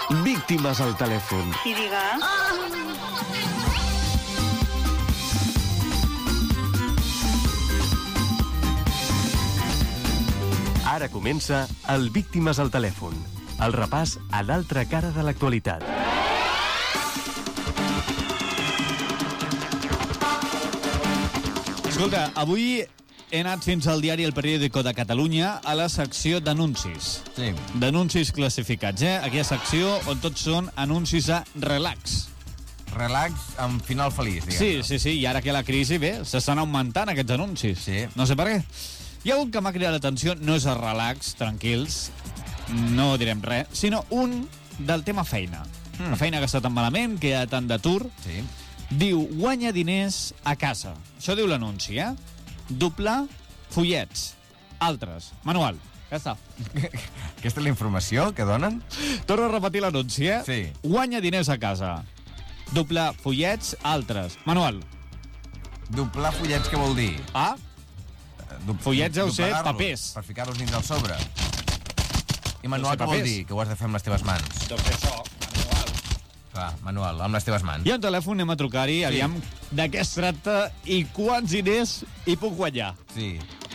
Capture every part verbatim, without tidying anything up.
Víctimes al telèfon. Sí, diga. Ara comença el Víctimes al telèfon, el repàs a l'altra cara de l'actualitat. Escolta, avui he anat fins al diari El Periódico de Catalunya a la secció d'anuncis. Sí. D'anuncis classificats, eh? Aquella secció on tots són anuncis a relax. Relax amb final feliç, diguem. Sí, sí, sí, i ara que la crisi, bé, s'estan augmentant aquests anuncis. Sí. No sé per què. Hi ha un que m'ha cridat l'atenció, no és el relax, tranquils, no direm res, sinó un del tema feina. Mm. La feina que està tan malament, que hi ha tant d'atur. Sí. Diu, guanya diners a casa. Això diu l'anunci, eh? Doblar fullets. Altres. Manual. Ja està. Aquesta és la informació que donen? Torno a repetir l'anunci, eh? Sí. Guanya diners a casa. Doblar fullets. Altres. Manual. Doblar fullets, què vol dir? A. Dub Fullets deu ser doblegar-los, papers. Per ficar-los dins del sobre. I manual Deu ser què vol papers. dir? Que ho has de fer amb les teves mans. Deu ser això. Manual. Clar, manual, amb les teves mans. Hi ha un telèfon, anem a trucar-hi, sí. Aviam de què es tracta i quants diners hi puc guanyar. Sí.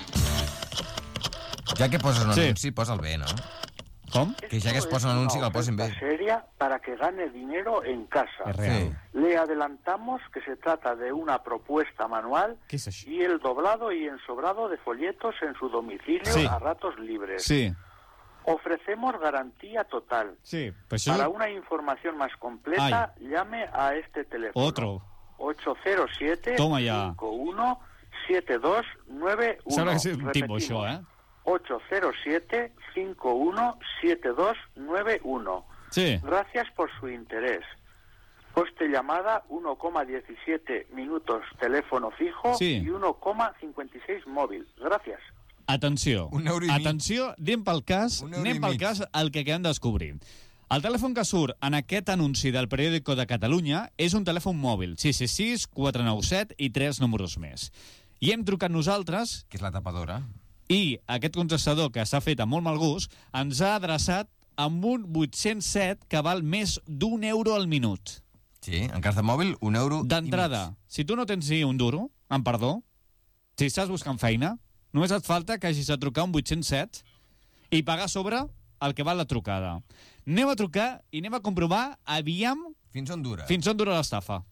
Ja que poses un Sí. anunci, posa'l bé, no? Com? Que ya que es posa un anuncio, que lo posen bien. Seria para que gane dinero en casa. Es real. Sí. Le adelantamos que se trata de una propuesta manual ¿Qué es això? y el doblado y ensobrado de folletos en su domicilio Sí. a ratos libres. Sí, Ofrecemos garantía total. sí. Però això... Para una información más completa, llame a este teléfono. Otro. ocho cero siete, Toma ya. cinco uno, siete dos nueve uno. Sembla que és un timo, Repetimos. això, eh? ocho cero siete, cinco uno, siete dos nueve uno. Sí. Gracias por su interés. Coste llamada uno coma diecisiete minutos teléfono fijo Sí. y uno coma cincuenta y seis móvil. Gracias. Atenció. Un euro i mig. Atenció, anem pel cas, Un euro anem i pel mig. cas el que acabem de descobrir. El telèfon que surt en aquest anunci del Periódico de Catalunya és un telèfon mòbil, sis sis sis, quatre nou set i tres números més. I hem trucat nosaltres Que és la tapadora. i aquest contestador, que s'ha fet amb molt mal gust, ens ha adreçat amb un vuit-cents set que val més d'un euro al minut. Sí, en cas de mòbil, un euro i D'entrada, mig. si tu no tens ni un duro, amb perdó, si estàs buscant feina, només et falta que hagis de trucar un vuit-cents set i pagar a sobre el que val la trucada. Anem a trucar i anem a comprovar aviam Fins on dura? fins on dura l'estafa.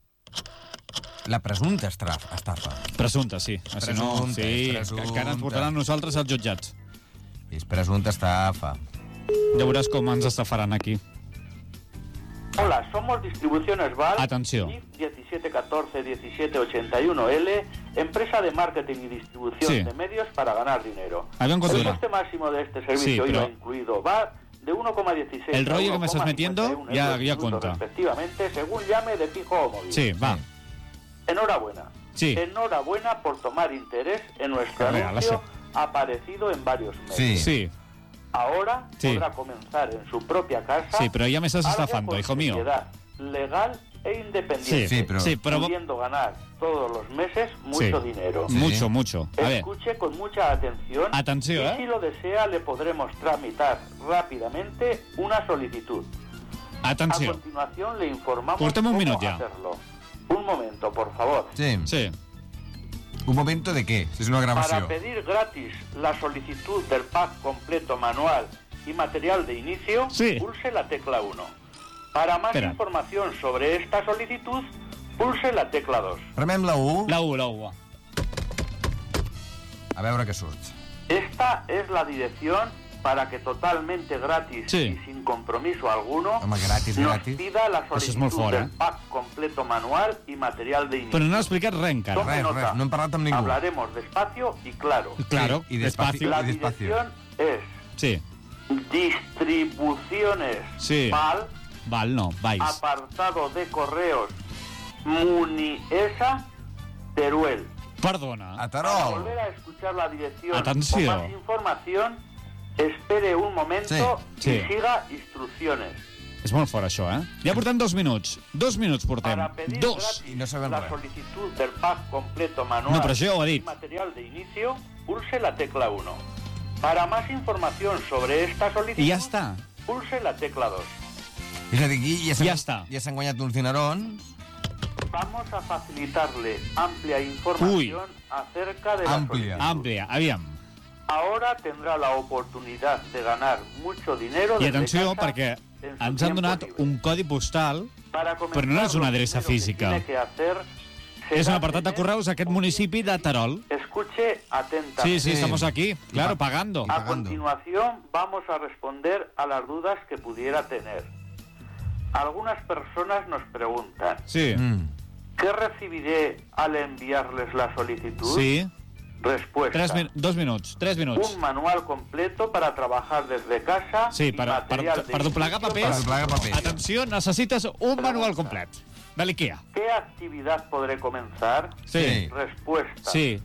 La presumpta estafa. estafa. Presumpta, sí. Ah, si no, Presumpta, sí, és que encara ens portaran nosaltres als jutjats. És presumpta estafa. Ja veuràs com ens estafaran aquí. Hola, somos Distribuciones Val. Atenció. diecisiete catorce diecisiete ochenta y uno L, empresa de marketing y distribución Sí. de medios para ganar dinero. Aviam quant El dura. coste máximo de este servicio Sí, pero- I V A incluido va de uno coma dieciséis El rollo a que me estás uno coma metiendo, cincuenta y uno ya- euros ya minutos, cuenta. respectivamente, según llame de fijo o móvil. Sí, va. Enhorabuena. Sí. Enhorabuena por tomar interés en nuestro Real, anuncio eso. aparecido en varios medios. Sí. Sí, Ahora Sí. podrá comenzar en su propia casa. sí, pero ya me estás algo estafando, con hijo mío. seriedad, legal e independiente. Sí, pero- sí, pero... pudiendo ganar todos los meses mucho Sí. dinero. Sí. Mucho, mucho. A ver, Escuche con mucha atención. Atención, y ¿eh? si lo desea, le podremos tramitar rápidamente una solicitud. A atenció. continuación, le informamos Portem un cómo minut ja. hacerlo. Un momento, por favor. Sí. Sí. Un momento de què? És una Para gravació. pedir gratis la solicitud del pack completo manual y material de inicio, Sí. pulse la tecla uno. Para más Espera. información sobre esta solicitud, pulse la tecla dos. Remem la U, La U, la U. a veure què surt. Esta es la dirección para que totalmente gratis Sí. y sin compromiso alguno Home, gratis, nos gratis. pida la Això és molt solicitud fort, del eh? pack completo manual y material de inicio. Però no ha explicat res encara. Tome Res, nota. res, no hem parlat amb ningú. Hablaremos despacio y claro. Claro, Sí, i despacio. despacio. La y despacio. dirección es Sí, Distribuciones Sí. Val, val, no, vais. apartado de correos Muniesa, Teruel. Perdona. A Para Terol. volver a escuchar la dirección Atenció. o más información, espere un momento Sí, y sí. siga instrucciones. És molt fort, això, eh? Ja portem dos minuts. Dos minuts portem. Para pedir Dos. gratis I no sabem la res. solicitud del pack completo manual No, però això ja ho ha y dit. material de inicio, pulse la tecla uno. Para más información sobre esta solicitud, I ja està. pulse la tecla dos. És a dir, aquí ja s'han Ja està. ja s'han guanyat uns dinerons. Vamos a facilitarle amplia información acerca de la Amplia. solicitud. Àmplia, aviam. Ahora tendrá la oportunidad de ganar mucho dinero I desde atenció, casa perquè en su ens han tiempo donat libre. un codi postal. Para comenzar, però no és una lo adreça primero que física. tiene que hacer És un será apartat de tener- correus d'aquest municipi de Terol. Escuche atentamente. Sí, sí, Sí. estamos aquí, claro, pagando. A pagando. continuación vamos a responder a las dudas que pudiera tener. Algunas personas nos preguntan, Sí, Mm. ¿qué recibiré al enviarles la solicitud? sí. Respuesta. Tres min dos minuts, tres minuts. Un manual completo para trabajar desde casa. Sí, y per, per, material de per doblegar inicio papers. Per doblegar papers. Atenció, necessites un manual complet. De l'IKEA. ¿Qué actividad podré comenzar? Sí. Respuesta. Sí.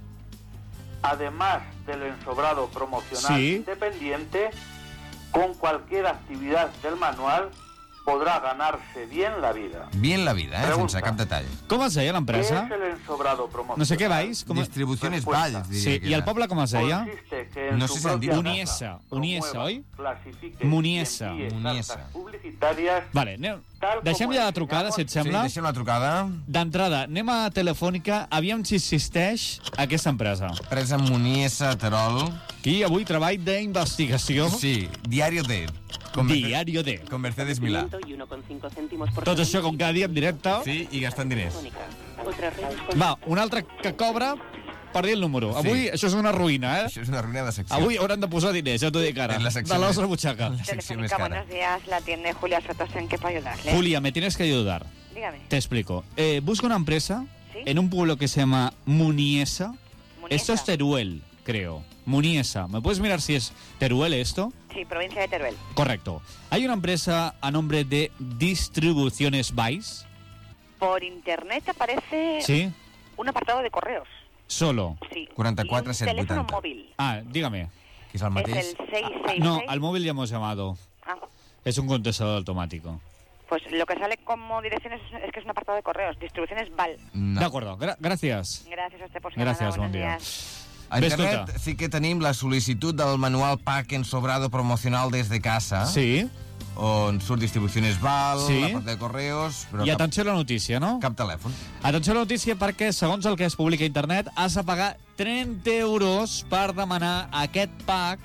Además del ensobrado promocional Sí. independiente, con cualquier actividad del manual podrá ganarse bien la vida. Bien la vida, eh? Pregunta. Sense cap detall. Com es deia ¿Qué l'empresa? es el ensobrado promocional? No sé què vais. Com... Distribuciones Respuesta. Valls, diria Sí, que i el era. poble com es deia? Consiste que en No su sé si han dit propia Uniesa, casa Uniesa, promueva, oi? clasifique Muniesa. y envíe Muniesa. cartas publicitarias. Vale, anem... Tal deixem com ja la ensenyamos- trucada, si et Sí, sembla. deixem la trucada. D'entrada, anem a Telefònica, aviam si existeix aquesta empresa. Presa Muniesa, Terol. Aquí avui treball d'investigació. Sí, Diario D. Con Mercedes- Diario D. Con Mercedes Milà. y uno coma cinco céntimos por Tot això com cada dia en directe. Sí, i gastant diners. telefónica. Otras redes con Va, un altre que cobra per dir el número. Avui Sí. això és una ruïna, eh? Això és una ruïna de secció. Avui hauran de posar diners, ja t'ho dic ara. En la secció De la més- nostra butxaca. La secció més Telefónica, cara. buenos días. La atiende Julia Sotos. ¿En qué puedo ayudarle? Julia, me tienes que ayudar. Dígame. Te explico. Eh, busco una empresa ¿Sí? en un pueblo que se llama Muniesa. Muniesa. Esto es Teruel, creo. Muniesa. ¿Me puedes mirar si es Teruel esto? Sí, provincia de Teruel. Correcto. Hay una empresa a nombre de Distribuciones Valls. Por internet aparece Sí. un apartado de correos. Solo. Sí. quaranta-quatre Y un set teléfono vuitanta. móvil. Ah, dígame. Que és el Es mateix. el seis seis seis. No, al móvil ya hemos llamado. Ah, Es un contestador automático. pues lo que sale como dirección es, es que es un apartado de correos. Distribuciones Val. No. De acuerdo. Gra- gracias. Gracias a usted por su Gracias, llamada. bon Buenos dia. días. A Bé, internet escolta. sí que tenim la sol·licitud del manual pack ensobrado promocional des de casa, Sí. on surt distribuciones Val, Sí. la part de correos, però I cap, atenció a la notícia, no? cap telèfon. Atenció a la notícia perquè, segons el que es publica a internet, has de pagar trenta euros per demanar aquest pack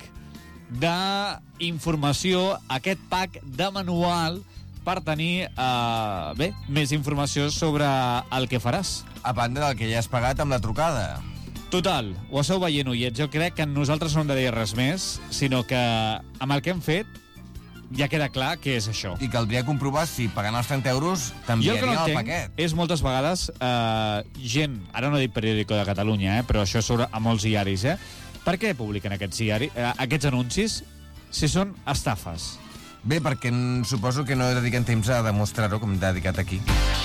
d'informació, aquest pack de manual per tenir, eh, bé, més informació sobre el que faràs. A banda del que ja has pagat amb la trucada. Total, ho esteu veient, oients. Jo crec que nosaltres no hem de dir res més, sinó que amb el que hem fet ja queda clar què és això. I caldria comprovar si pagant els trenta euros Jo el que t'enviarien no el entenc paquet. és moltes vegades eh, gent, ara no dic periòdico de Catalunya, eh, però això surt a molts diaris, eh? Per què publiquen aquests, diari, eh, aquests anuncis si són estafes? Bé, perquè mm, suposo que no dediquen temps a demostrar-ho com t'ha dedicat aquí.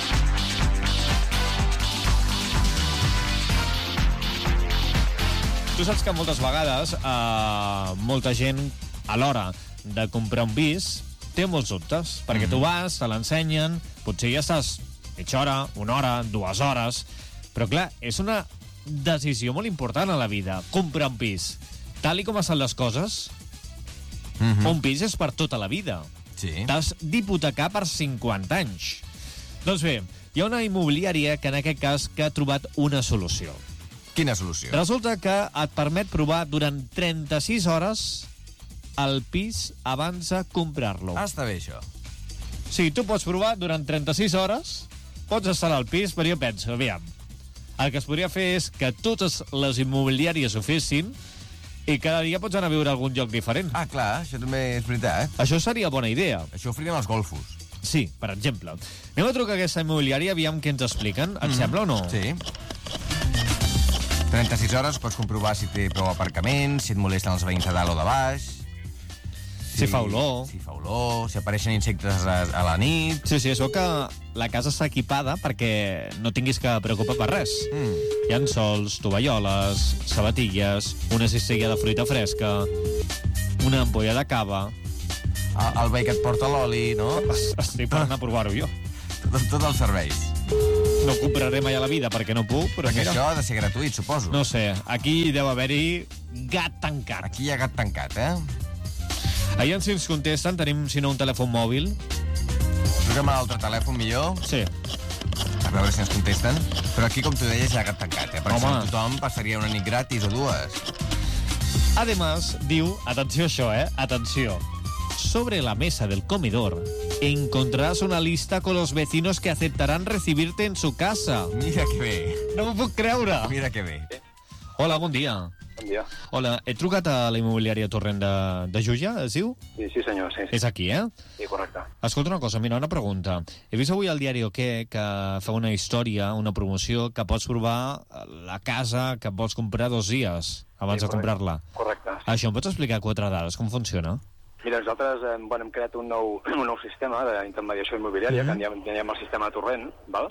Tu saps que moltes vegades eh, molta gent a l'hora de comprar un pis té molts dubtes, perquè tu vas, te l'ensenyen, potser ja estàs mitja hora, una hora, dues hores, però clar, és una decisió molt important a la vida, comprar un pis. Tal i com estan les coses, Mm -hmm. un pis és per tota la vida. Sí. T'has d'hipotecar per cinquanta anys. Doncs bé, hi ha una immobiliària que en aquest cas que ha trobat una solució. Quina solució? Resulta que et permet provar durant trenta-sis hores el pis abans de comprar-lo. Ah, està bé, això. O sigui, tu pots provar durant trenta-sis hores, pots estar al pis, però jo penso, aviam, el que es podria fer és que totes les immobiliàries ho fessin i cada dia pots anar a viure a algun lloc diferent. Ah, clar, això també és veritat. Això seria bona idea. Això ho farien els golfos. Sí, per exemple. Anem a trucar a aquesta immobiliària, aviam què ens expliquen. Et mm. sembla o no? Sí. trenta-sis hores pots comprovar si té prou aparcament, si et molesten els veïns de dalt o de baix... Si fa olor. Si fa olor, si apareixen insectes a, a la nit... Sí, sí, és que la casa està equipada perquè no tinguis que preocupar per res. Mm. Hi ha sols, tovalloles, sabatilles, una cistella de fruita fresca, una ampolla de cava... El, el veí que et porta l'oli, no? Estic per anar a provar-ho jo. Tot, tots els serveis. No ho compraré mai a la vida perquè no puc, però Perquè mira... això ha de ser gratuït, suposo. No sé, aquí deu haver-hi gat tancat. Aquí hi ha gat tancat, eh? Aviam si ens contesten, tenim, si no, un telèfon mòbil. Truquem a l'altre telèfon, millor, Sí. a veure si ens contesten. Però aquí, com tu deies, ja ha tancat, eh? Perquè Home. si no, tothom passaria una nit gratis o dues. Además, diu, atenció a això, eh? Atenció. Sobre la mesa del comedor encontrarás una lista con los vecinos que aceptarán recibirte en su casa. Mira que bé. No m'ho puc creure. Mira que bé. Hola, bon dia. Bon dia. Hola, he trucat a la immobiliària Torrent de, de Juià, es diu? Sí, sí senyor, sí. És aquí, eh? Sí, correcte. Escolta una cosa, mira, una pregunta. He vist avui al diari O Què que fa una història, una promoció, que pots provar la casa que vols comprar dos dies abans Sí, de comprar-la. Correcte. Això em pots explicar a quatre dades, com funciona? Mira, nosaltres eh, bueno, hem creat un nou, un nou sistema d'intermediació immobiliària, Mhm. mm -hmm. que en diem el sistema Torrent, val?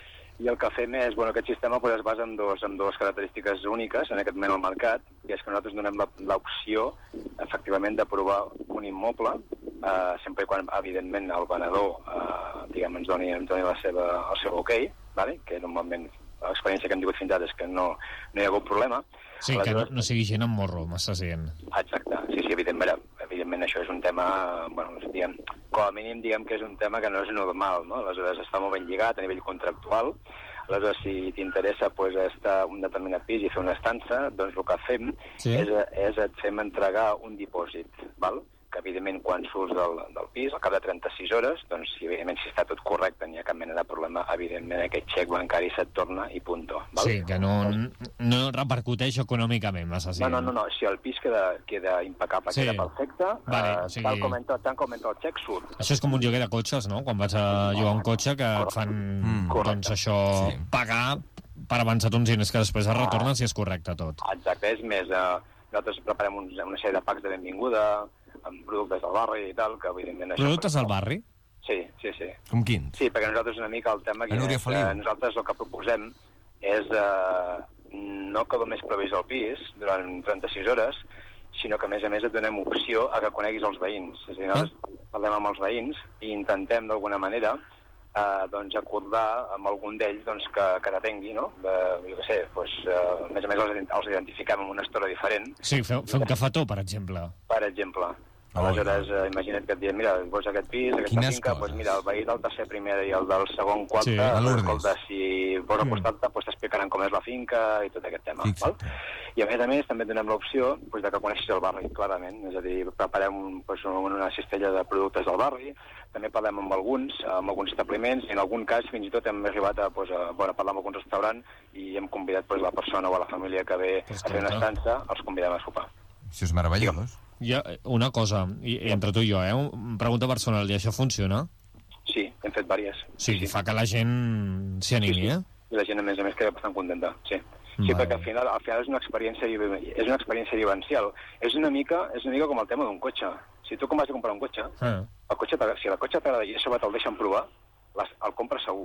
I el que fem és, bueno, aquest sistema pues, es basa en, dos, en dues característiques úniques en aquest moment al mercat, i és que nosaltres donem la- l'opció, efectivament, de provar un immoble, eh, sempre i quan, evidentment, el venedor eh, diguem, ens doni, ens doni la seva, el seu ok, vale? Que normalment l'experiència que hem tingut fins ara és que no, no hi ha hagut problema. Sí, que no, no sigui gent amb morro, m'estàs dient. Exacte, sí, sí, evidentment, evidentment això és un tema, bueno, diguem, com a mínim diguem que és un tema que no és normal, no? Aleshores està molt ben lligat a nivell contractual, aleshores si t'interessa pues, estar a un determinat pis i fer una estança, doncs el que fem Sí. és, és et fem entregar un dipòsit, val? Que evidentment quan surts del, del pis, al cap de trenta-sis hores, doncs si evidentment si està tot correcte, no hi ha cap mena de problema, evidentment aquest xec bancari se't torna i punto. Val? Sí, que no, no repercuteix econòmicament, m'estàs No, dient. no, no, no, si el pis queda, queda impecable, Sí. queda perfecte, Vale, eh, o sigui- tal, com entra, tant com entra el xec surt. Això és com un lloguer de cotxes, no? Quan vas a llogar un cotxe que et fan, Mm. doncs això, Sí. pagar per avançar uns diners que després es retornen si és correcte tot. Exacte, és més, eh, nosaltres preparem uns, una sèrie de packs de benvinguda, amb productes del barri i tal, que evidentment... això- Productes al barri? Sí, sí, sí. Com quins? Sí, perquè nosaltres una mica el tema... A Núria és, Feliu. eh, nosaltres el que proposem és eh, no que només provis el pis durant trenta-sis hores, sinó que a més a més et donem opció a que coneguis els veïns. És a dir, nosaltres parlem amb els veïns i intentem d'alguna manera eh, doncs acordar amb algun d'ells doncs, que, que t'atengui, no? De, jo què sé, doncs, eh, a més a més els, ident- els identifiquem amb una estora diferent, Sí, fer, fer un cafetó, per exemple. per exemple. Oh, Aleshores, eh, imagina't que et diuen, mira, vols aquest pis, aquesta Quines finca, coses. doncs mira, el veí del tercer primer i el del segon quarte, Sí, a Lourdes. escolta, si vols Mm. apostar-te, doncs t'explicaran com és la finca i tot aquest tema. Fixa't. Val? I a més a més també et donem l'opció doncs, de que coneixis el barri, clarament. És a dir, preparem doncs, una cistella de productes del barri, també parlem amb alguns, amb alguns establiments, i en algun cas fins i tot hem arribat a, doncs, a, bueno, a parlar amb algun restaurant i hem convidat doncs, la persona o a la família que ve a fer una Escolta. estança, els convidem a sopar. Això és meravellós. Hi ha una cosa, i, i entre tu i jo, eh? Una pregunta personal, i això funciona? Sí, hem fet vàries. Sí, fa que la gent s'hi animi, eh? I la gent, a més a més, queda bastant contenta, sí. Sí, Vale. perquè al final, al final és una experiència vive- és una experiència vivencial. És una mica, és una mica com el tema d'un cotxe. Si tu com vas a comprar un cotxe, Ah. el cotxe t'agrada- si el cotxe t'agrada i a sobre te'l deixen provar, les, el compres segur.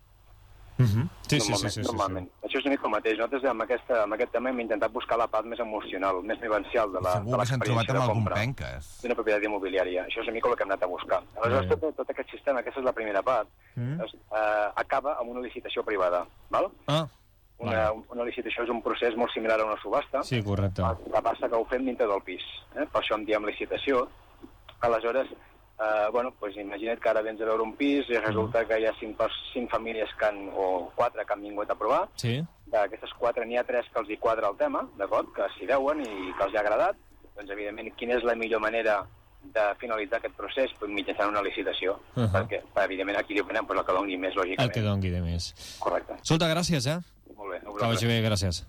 Uh -huh. Sí, sí, sí, normalment, sí, sí, normalment. Això és una mica el mateix. Nosaltres amb, aquesta, amb aquest tema hem intentat buscar la part més emocional, més vivencial de la, Segur de que s'han trobat l'experiència amb de algun compra penques. d'una propietat immobiliària. Això és una mica el que hem anat a buscar. Aleshores, Bé. tot, tot aquest sistema, aquesta és la primera part, Mm. doncs, eh, acaba amb una licitació privada. Val? Ah, Una, vale. una licitació és un procés molt similar a una subhasta. Sí, correcte. El que passa que ho fem dintre del pis. Eh? Per això en diem licitació. Aleshores, eh, bueno, pues imagina't que ara vens a veure un pis i resulta que hi ha cinc, pers- cinc famílies que han, o quatre que han vingut a provar. Sí? D'aquestes quatre n'hi ha tres que els hi quadra el tema, d'acord? Que s'hi veuen i que els hi ha agradat. Doncs, evidentment, quina és la millor manera de finalitzar aquest procés? Pues mitjançant una licitació. Uh -huh. Perquè, evidentment, aquí li openem pues, el que doni més, lògicament. El que dongui de més. Correcte. Escolta, gràcies, eh? Molt bé. A Que vosaltres. vagi bé, gràcies.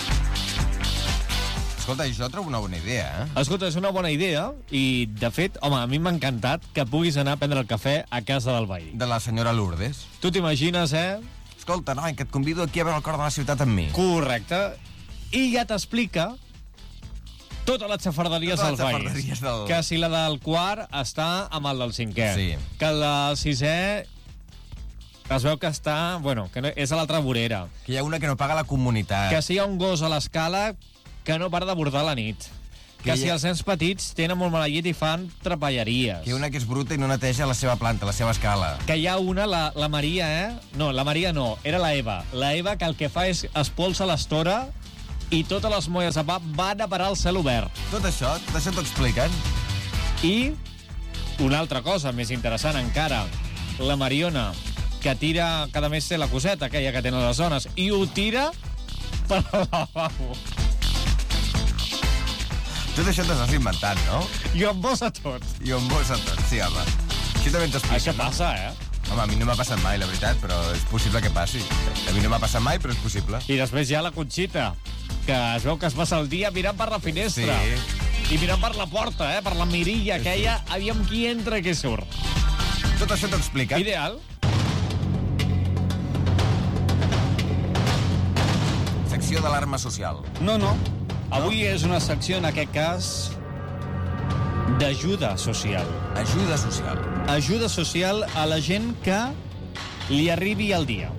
Escolta, jo trobo una bona idea, eh? Escolta, és una bona idea i, de fet, home, a mi m'ha encantat que puguis anar a prendre el cafè a casa del veí. De la senyora Lourdes. Tu t'imagines, eh? Escolta, noi, que et convido aquí a veure el cor de la ciutat amb mi. Correcte. I ja t'explica totes les xafarderies Totes les del veí. xafarderies del- Que si la del quart està amb el del cinquè. Sí. Que el del sisè es veu que està... Bueno, que no, és a l'altra vorera. Que hi ha una que no paga la comunitat. Que si hi ha un gos a l'escala que no para de bordar a la nit. Que, Que si hi ha- els nens petits tenen molt mala llet i fan trapelleries. Que hi ha una que és bruta i no neteja la seva planta, la seva escala. Que hi ha una, la, la Maria, eh? No, la Maria no, era la Eva. La Eva que el que fa és espolsa l'estora i totes les molles de pa van a parar al cel obert. Tot això, tot això t'ho expliquen. I una altra cosa més interessant encara. la Mariona, que tira, cada mes té la coseta aquella que tenen les dones, i ho tira per al lavabo. Tot això t'ho estàs inventant, no? I ho embossa tot. I ho embossa tot, sí, home. Això també ens explica, Això no? passa, eh? Home, a mi no m'ha passat mai, la veritat, però és possible que passi. A mi no m'ha passat mai, però és possible. I després hi ha la Conxita, que es veu que es passa el dia mirant per la finestra. Sí. I mirant per la porta, eh? Per la mirilla aquella, aviam qui entra i qui surt. Tot això t'ho explica. Ideal. Secció d'alarma social. No, no. Avui és una secció, en aquest cas, d'ajuda social. Ajuda social. Ajuda social a la gent que li arribi el dia.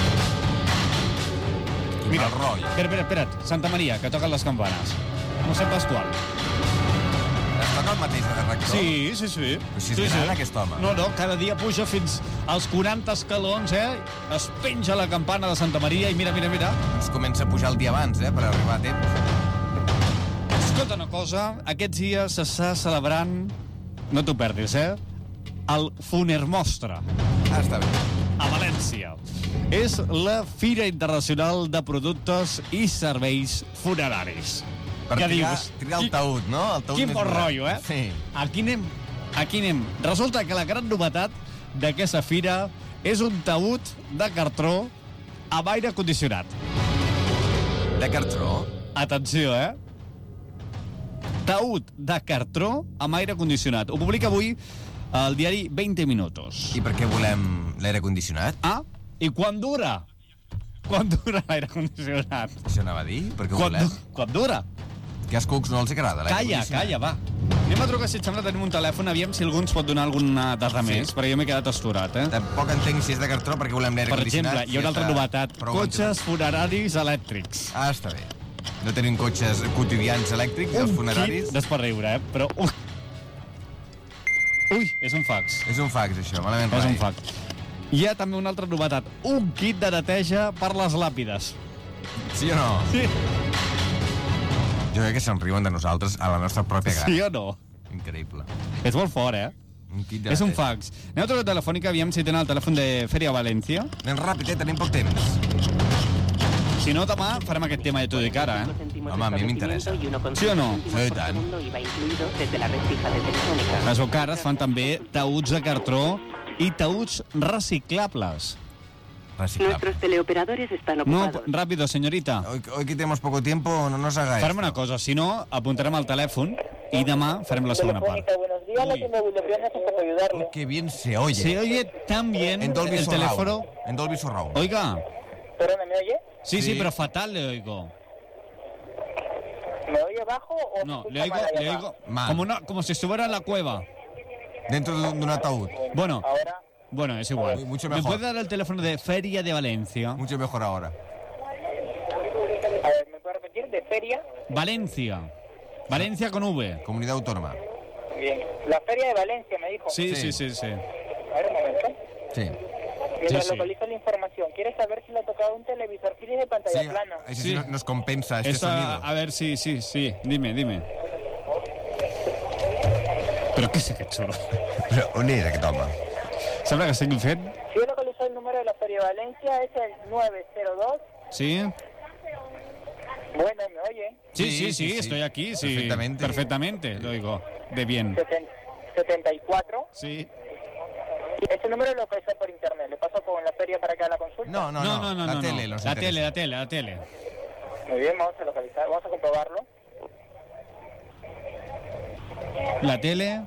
Mira, el rotllo. Espera, espera, espera't. Santa Maria, que toquen les campanes. Mossèn Pasqual. Es toca el mateix de rector? Sí, sí, sí. Però si és sí, gran, sí. aquest home. No, no, cada dia puja fins als quaranta escalons, eh? Es penja la campana de Santa Maria i mira, mira, mira. Es comença a pujar el dia abans, eh, per arribar a temps. Escolta una cosa, aquests dies s'està celebrant, no t'ho perdis, eh? El Funermostra, Ah, està bé. a València. És la Fira Internacional de Productes i Serveis Funeraris. Per Què triar, dius? triar el taüt, no? El taüt Quin més bon barat. rotllo, eh? Sí. Aquí anem, aquí anem. Resulta que la gran novetat d'aquesta fira és un taüt de cartró amb aire condicionat. De cartró? Atenció, eh? Taüt de cartró amb aire condicionat. Ho publica avui el diari veinte minutos. I per què volem l'aire condicionat? Ah, i quan dura? Quan dura l'aire condicionat? Això anava a dir? Per què ho Quan, volem? du quan dura? Que als cucs no els agrada l'aire Calla, condicionat? calla, va. Anem a trucar, si et sembla, tenim un telèfon, aviam si algú ens pot donar alguna dada Sí. més, perquè jo m'he quedat asturat, eh? Tampoc entenc si és de cartró perquè volem l'aire Per condicionat. exemple, hi ha una ja altra està novetat. prou Cotxes funeraris elèctrics. Ah, està bé. No tenim cotxes quotidians elèctrics, els funeraris. kit, no és per riure, eh? Però... Uh. Ui, és un fax. És un fax, això, malament És rai. un fax. Hi ha també una altra novetat. Un kit de neteja per les làpides. Sí o no? Sí, Jo crec que se'n riuen de nosaltres a la nostra pròpia cara. sí o no? Increïble. És molt fort, eh? Un kit de És un neteja. fax. Anem a trucar telefònica, aviam si tenen el telèfon de Fèria València. Anem ràpid, eh? Tenim poc temps. Si no, demà farem aquest tema de tot i cara, eh? Home, a mi m'interessa. Sí o no? Sí, i tant. Les Ocares fan també taüts de cartró i taüts reciclables. Reciclable. Nuestros teleoperadores están No, ocupados. rápido, señorita. Hoy, hoy que tenemos poco tiempo, no nos haga Farem esto. una cosa, si no, apuntarem el telèfon i demà farem la segona part. Buenos días, la tienda William Brian, ¿en qué puedo ayudarle? Qué bien se oye. Se oye tan bien En Dolby el Surround. teléfono. En Dolby Surround. Oiga, Perdona, ¿me oye? sí, sí, Sí. pero fatal le oigo. ¿Me oye bajo o No, se le escucha oigo, mal la le llamada? oigo Mal. como, una, como si estuviera en la cueva. Dentro de un, de un ataúd. Bueno, Ahora, bueno, es igual. Uy, mucho ¿Me mejor. puede dar el teléfono de Feria de Valencia? Mucho mejor ahora. a ver, ¿me puede repetir? ¿De feria? Valencia. Valencia con V. Comunidad autónoma. Bien. La feria de Valencia, me dijo. Sí, sí, Sí. sí, sí. A ver, un momento. Sí. Mientras sí. localizo la información, ¿quieres saber si le ha tocado un televisor Philips de pantalla Sí, plana? ese Sí. sí nos- nos compensa este Esta- sonido. a ver, sí, sí, sí. Dime, dime. Però què és aquest soroll? Però on és aquest home? Sembla que estigui fent? Si he localizado el número de la feria de Valencia, es el nueve cero dos. Sí? Bueno, ¿me oye? Sí, Sí, sí, sí, sí, sí. estoy aquí, sí. Perfectamente. Perfectamente, lo digo. De bien. setenta y cuatro. Sí. Este número lo localizó por internet. ¿Le paso con la feria para que haga la consulta? No, no, No, no. no, no, la no. tele, no. nos La interesa. tele, la tele, la tele. Muy bien, vamos a localizar, vamos a comprobarlo. La tele.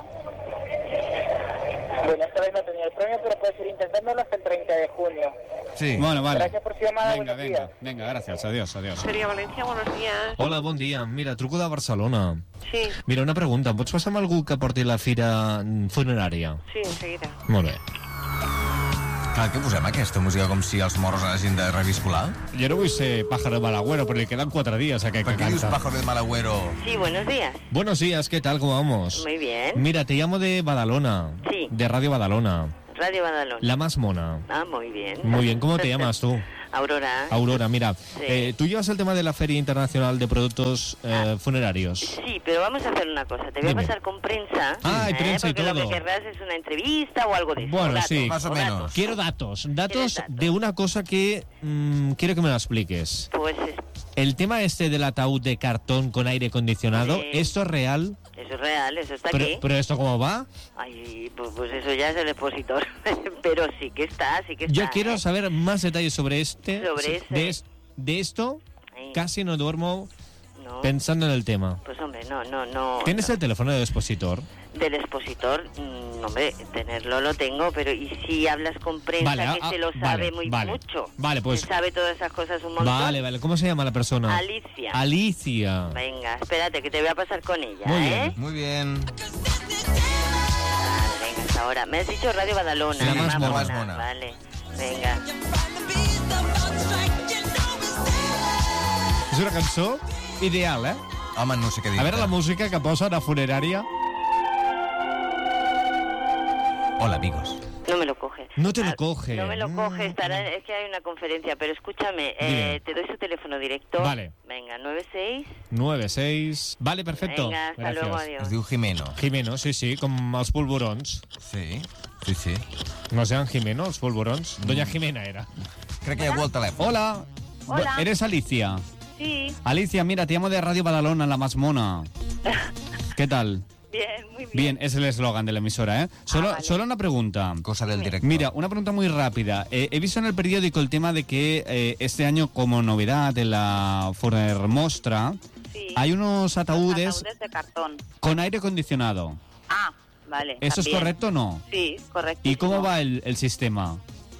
Bueno, esta vez no tenía el premio, pero puedes ir intentándolo hasta el treinta de junio. Sí. Bueno, vale. Gracias por su llamada, Venga, buenos venga, días. venga, gracias. Adiós, adiós. Feria Valencia, buenos días. Hola, bon dia. Mira, truco de Barcelona. Sí, Mira, una pregunta. Em pots passar amb algú que porti la fira funerària? sí, enseguida. Molt bé. Clar, que posem aquesta música com si els morros hagin de reviscolar? Jo no vull ser pájaro malagüero, però li queden quatre dies a aquest ¿Por que qué dius canta. pájaro de mal agüero? Sí, buenos días. Buenos días, ¿qué tal? ¿Cómo vamos? Muy bien. Mira, te llamo de Badalona. Sí. De Radio Badalona. Radio Badalona. La más mona. Ah, muy bien. Muy bien, ¿cómo te llamas tú? Aurora. Aurora, mira, Sí. eh, tú llevas el tema de la Feria Internacional de Productos eh, Funerarios. Sí, pero vamos a hacer una cosa. Te voy Dime. a pasar con prensa. Ah, hay ¿eh? prensa y Porque lo todo. que querrás es una entrevista o algo de eso. Bueno, datos, sí. Más o o menos. datos. Quiero datos, datos ¿Quieres datos? de una cosa que mm, quiero que me lo expliques. Pues es- El tema este del ataúd de cartón con aire acondicionado, Sí. ¿esto es real? eso es real, eso está Pero, aquí. pero ¿esto cómo va? Ay, pues, pues eso ya es el expositor. Pero sí que está, sí que está. Yo quiero ¿eh? saber más detalles sobre este. Sobre ese. de, es- de esto, Ay, casi no duermo no. pensando en el tema. Pues hombre, no, no, no. ¿Tienes no. el teléfono del expositor? Del expositor, mm, hombre, tenerlo lo tengo, pero ¿y si hablas con prensa Vale, que ah, se lo ah, sabe vale, muy vale. mucho? Vale, pues- Que sabe todas esas cosas un montón. Vale, vale. ¿Cómo se llama la persona? Alicia. Alicia. Venga, espérate, que te voy a pasar con ella, Muy bien. ¿eh? Muy bien. Vale, venga, hasta ahora. Me has dicho Radio Badalona. Sí, la más Mamona, mona. mona. Vale, venga. És una cançó ideal, eh? Home, no sé què dir. A veure la música que posa a funerària. Hola, amigos. No me lo coge. No te lo Ah, coge. No me lo Mm. coge, estará, es que hay una conferencia, pero escúchame, Dime. eh, te doy su teléfono directo. Vale. Venga, nueve seis. nueve seis... Vale, perfecto. Venga, hasta Gràcies. luego, adiós. Es diu Jimeno. Jimeno, sí, sí, com els polvorons. Sí, sí, sí. No sean Jimeno, els polvorons. Mm. Doña Jimena era. Crec que hi ha algú al telèfon. Hola. Hola. ¿Eres Alicia? Sí, Alicia, mira, te llamo de Radio Badalona, la más mona. ¿Qué tal? bien, muy bien. Bien, es el eslogan de la emisora, ¿eh? Solo, Ah, vale. solo una pregunta. Cosa del director. Mira, una pregunta muy rápida. Eh, he visto en el periódico el tema de que eh, este año, como novedad en la Forner Mostra, Sí. hay unos ataúdes Ataúdes de cartón. con aire acondicionado. Ah, vale. ¿Eso es también. correcto o no? Sí, correcto. ¿Y cómo va el, el sistema?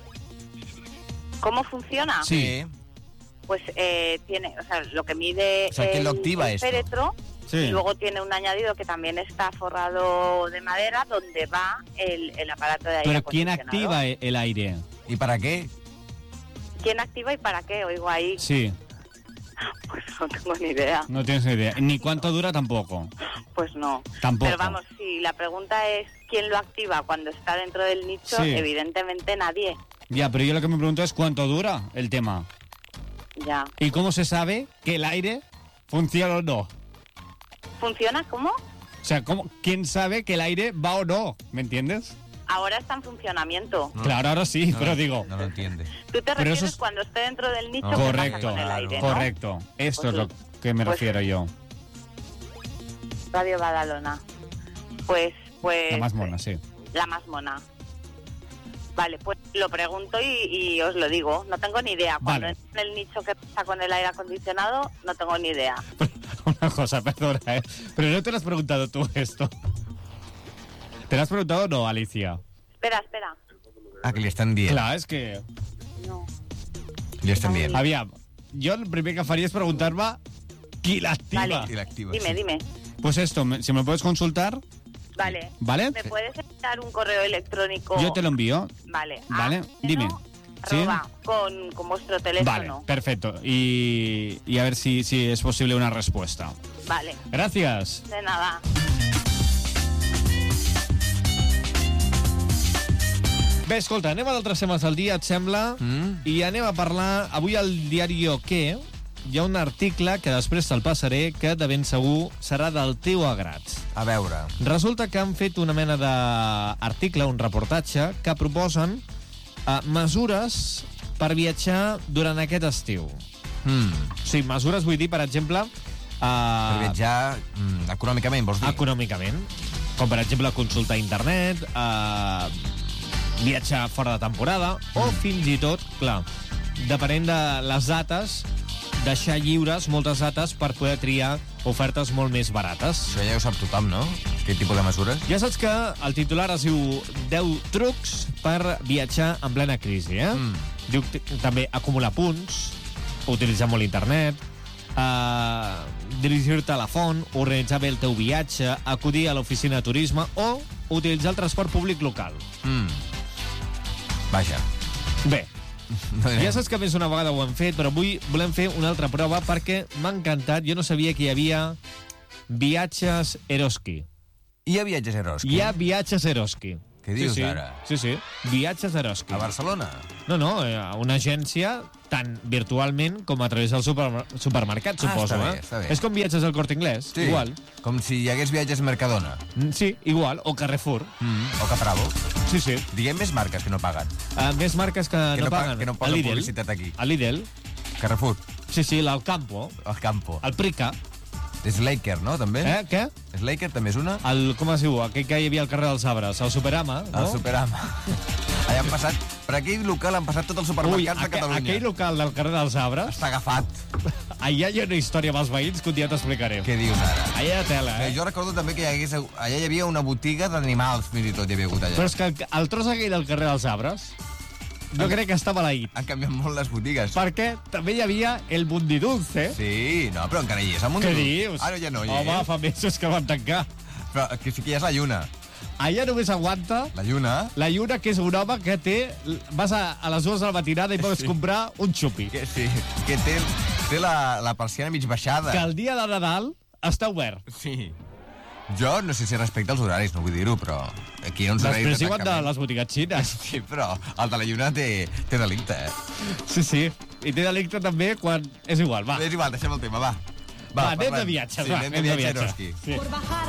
¿Cómo funciona? Sí. Pues eh, tiene, o sea, lo que mide O sea, ¿quién el, lo activa el esto? féretro, Sí. y luego tiene un añadido que también está forrado de madera donde va el, el aparato de aire Pero ¿quién acondicionado. activa e- el aire? ¿Y para qué? ¿Quién activa y para qué? Oigo ahí, Sí, pues no tengo ni idea. no tienes ni idea. Ni cuánto dura tampoco. Pues no. Tampoco. Pero vamos, si la pregunta es quién lo activa cuando está dentro del nicho, Sí. evidentemente nadie. Ya, pero yo lo que me pregunto es cuánto dura el tema. Ya. ¿Y cómo se sabe que el aire funciona o no? ¿Funciona cómo? O sea, ¿cómo, ¿quién sabe que el aire va o no? ¿Me entiendes? Ahora está en funcionamiento. No. Claro, ahora sí, No, pero no, digo... No lo entiende. Tú te Pero refieres eso es- cuando esté dentro del nicho, No. ¿qué pasa Correcto, con el aire, ¿no? correcto. Esto Pues es lo sí. que me Pues- refiero yo. Radio Badalona. Pues, pues... La más mona, sí. La más mona. Vale, pues lo pregunto y, y os lo digo. No tengo ni idea. Cuando Vale. en el nicho que pasa con el aire acondicionado, no tengo ni idea. Una cosa, perdona, ¿eh? Pero no te lo has preguntado tú esto. ¿Te lo has preguntado o no, Alicia? Espera, espera. Ah, que li estan dient. Clar, és que... No. Li estan dient. Aviam, jo el primer que faria és preguntar-me qui l'activa. Vale. I l'activa, Dime, sí. dime. Pues esto, me- si me lo puedes consultar, Vale. ¿vale? ¿Me puedes enviar un correo electrónico? Yo te lo envío. Vale. Vale, a- dime. ¿Sí? arroba con, con vuestro Vale, teléfono. perfecto. Y, y a ver si, si es posible una respuesta. Vale. Gracias. De nada. Bé, escolta, anem a d'altres temes del dia, et sembla? Mm? I anem a parlar... Avui al diari O Què hi ha un article que després te'l passaré que de ben segur serà del teu agrat. A veure. Resulta que han fet una mena d'article, un reportatge, que proposen uh, mesures per viatjar durant aquest estiu. Mm. O sigui, mesures, vull dir, per exemple... Uh, Per viatjar mm, econòmicament, vols dir? econòmicament. Com, per exemple, consultar internet, uh, viatjar fora de temporada, o fins i tot, clar, depenent de les dates, deixar lliures moltes dates per poder triar ofertes molt més barates. Això ja ho sap tothom, no? Aquest tipus de mesures. Ja saps que el titular es diu deu trucs per viatjar en plena crisi, eh? Mm. Diu t- també acumular punts, utilitzar molt internet, eh, dirigir-te a la font, organitzar bé el teu viatge, acudir a l'oficina de turisme o utilitzar el transport públic local. Mm. Vaja. Bé, No direm. ja saps que més una vegada ho hem fet, però avui volem fer una altra prova perquè m'ha encantat. Jo no sabia que hi havia viatges Eroski. Hi ha viatges Eroski? Hi ha viatges Eroski. Què Què dius sí, sí. ara? Sí, sí. Viatges Eroski. A Barcelona? No, no, eh, una agència tant virtualment com a través del super, supermercat, Ah, suposo. està bé, eh? està bé. És com viatges al Corte Inglés, Sí. igual. Com si hi hagués viatges Mercadona. Mm, Sí, igual. O Carrefour. Mm. O Capravo. Sí, sí. Diguem més marques que no paguen. Uh, més marques que, Que no, no pa- paguen. que no A posen Lidl. publicitat aquí. A Lidl. Carrefour. Sí, sí, l'Alcampo. El Campo. El Prica. Slaker, no, també? Eh, què? Slaker també és una? El, com es diu? Aquell que hi havia al carrer dels Arbres. El Superama, no? El Superama. Allà han passat... Per aquell local han passat tots els Ui, supermercats de aqu Catalunya. aquell local del carrer dels Arbres... Està agafat. Allà hi ha una història amb els veïns que un dia t'explicaré. Què dius ara? Allà hi ha tela, Eh, eh? jo recordo també que hi hagués, allà hi havia una botiga d'animals, fins i tot hi havia hagut allà. Però és que el, el tros aquell del carrer dels Arbres, jo crec que estava maleït. Han canviat molt les botigues. Perquè també hi havia el Mundidulce. Sí, no, però encara hi és el Què Mundidulce. dius? Ara ja no hi Home, és. fa mesos que van tancar. Però que sí que hi és la lluna. Allà només aguanta La lluna... la lluna, que és un home que té... Vas a, a les dues de la matinada i pots Sí. comprar un xupi. Que, sí, que té, té la, la persiana mig baixada. Que el dia de Nadal està obert. Sí. Jo no sé si respecte als horaris, no vull dir-ho, però aquí hi ha uns horaris Després de diuen de tancament. les botigues xines. Sí, però el de la lluna té, té delicte, eh? Sí, sí. I té delicte també quan... És igual, va. És igual, deixem el tema, va. Va, anem parlem. de viatges, sí, va. anem de viatge, Eroski. Sí. Por bajar